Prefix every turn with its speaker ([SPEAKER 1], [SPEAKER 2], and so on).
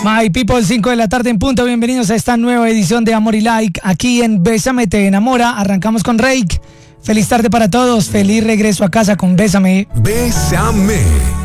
[SPEAKER 1] My people, 5 de la tarde en punto. Bienvenidos a esta nueva edición de Amor y Like aquí en Bésame Te Enamora. Arrancamos con Reik. Feliz tarde para todos. Feliz regreso a casa con Bésame.
[SPEAKER 2] Bésame.